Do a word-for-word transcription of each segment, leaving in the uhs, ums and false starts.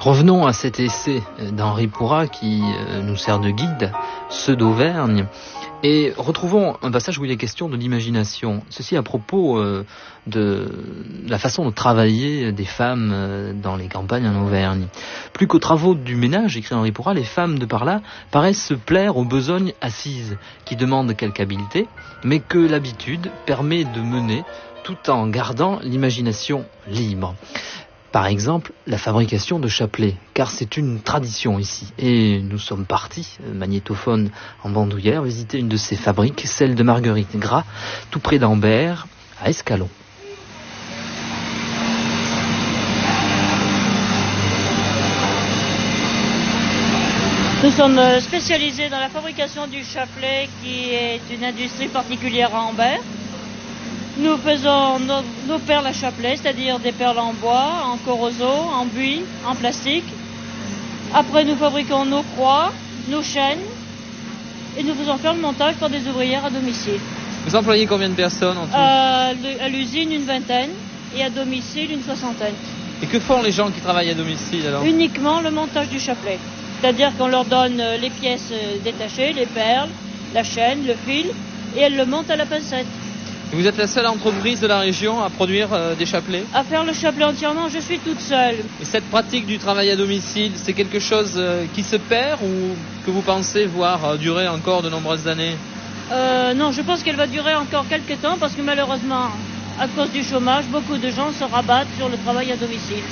Revenons à cet essai d'Henri Pourrat qui nous sert de guide, ceux d'Auvergne, et retrouvons un passage où il est question de l'imagination. Ceci à propos euh, de la façon de travailler des femmes dans les campagnes en Auvergne. Plus qu'aux travaux du ménage, écrit Henri Pourrat, les femmes de par là paraissent se plaire aux besognes assises, qui demandent quelque habileté, mais que l'habitude permet de mener tout en gardant l'imagination libre. Par exemple, la fabrication de chapelets, car c'est une tradition ici. Et nous sommes partis, magnétophone en bandoulière, visiter une de ces fabriques, celle de Marguerite Gras, tout près d'Ambert, à Escalon. Nous sommes spécialisés dans la fabrication du chapelet, qui est une industrie particulière à Ambert. Nous faisons nos, nos perles à chapelet, c'est-à-dire des perles en bois, en corroso, en buis, en plastique. Après, nous fabriquons nos croix, nos chaînes, et nous faisons faire le montage par des ouvrières à domicile. Vous employez combien de personnes en tout ? euh, À l'usine, une vingtaine, et à domicile, une soixantaine. Et que font les gens qui travaillent à domicile alors ? Uniquement le montage du chapelet. C'est-à-dire qu'on leur donne les pièces détachées, les perles, la chaîne, le fil, et elles le montent à la pincette. Et vous êtes la seule entreprise de la région à produire euh, des chapelets ? À faire le chapelet entièrement, je suis toute seule. Et cette pratique du travail à domicile, c'est quelque chose euh, qui se perd ou que vous pensez voir euh, durer encore de nombreuses années ? euh, Non, je pense qu'elle va durer encore quelques temps parce que malheureusement, à cause du chômage, beaucoup de gens se rabattent sur le travail à domicile.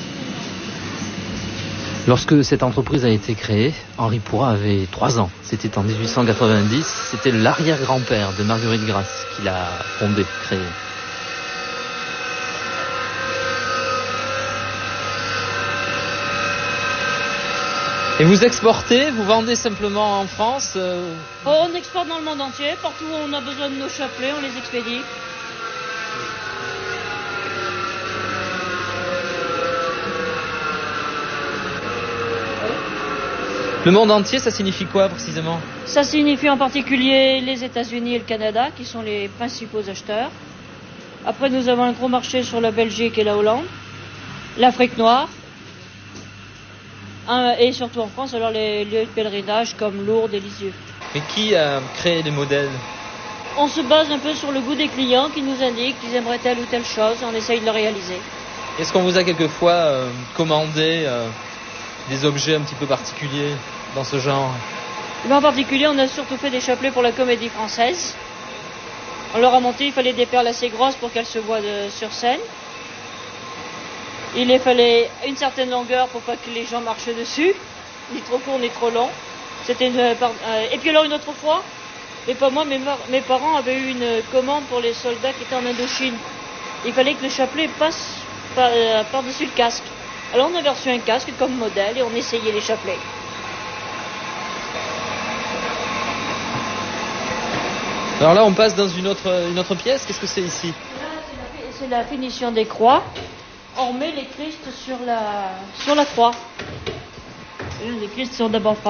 Lorsque cette entreprise a été créée, Henri Pourrat avait trois ans. C'était en dix-huit cent quatre-vingt-dix. C'était l'arrière-grand-père de Marguerite Gras qui l'a fondée, créée. Et vous exportez, vous vendez simplement en France euh... On exporte dans le monde entier. Partout où on a besoin de nos chapelets, on les expédie. Le monde entier, ça signifie quoi précisément ? Ça signifie en particulier les États-Unis et le Canada, qui sont les principaux acheteurs. Après, nous avons un gros marché sur la Belgique et la Hollande, l'Afrique noire, et surtout en France, alors les lieux de pèlerinage comme Lourdes et Lisieux. Mais qui a créé les modèles ? On se base un peu sur le goût des clients qui nous indiquent qu'ils aimeraient telle ou telle chose, et on essaye de le réaliser. Est-ce qu'on vous a quelquefois euh, commandé euh, des objets un petit peu particuliers dans ce genre ? Mais en particulier, on a surtout fait des chapelets pour la Comédie Française. On leur a monté, il fallait des perles assez grosses pour qu'elles se voient de, sur scène. Il fallait une certaine longueur pour pas que les gens marchent dessus, ni trop court ni trop long. C'était une, euh, et puis alors une autre fois, mais pas moi, mais mes parents avaient eu une commande pour les soldats qui étaient en Indochine. Il fallait que le chapelet passe par, euh, par-dessus le casque. Alors on avait reçu un casque comme modèle et on essayait les chapelets. Alors là, on passe dans une autre, une autre pièce. Qu'est-ce que c'est ici ? C'est la finition des croix. On met les Christ sur la, sur la croix. Les Christ sont d'abord